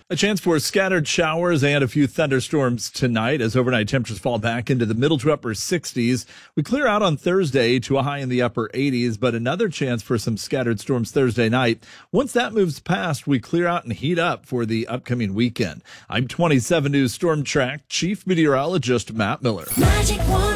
A chance for scattered showers and a few thunderstorms tonight as overnight temperatures fall back into the middle to upper 60s. We clear out on Thursday to a high in the upper 80s, but another chance for some scattered storms Thursday night. Once that moves past, we clear out and heat up for the upcoming weekend. I'm 27 News Storm Track Chief Meteorologist Matt Miller. Magic 105.5.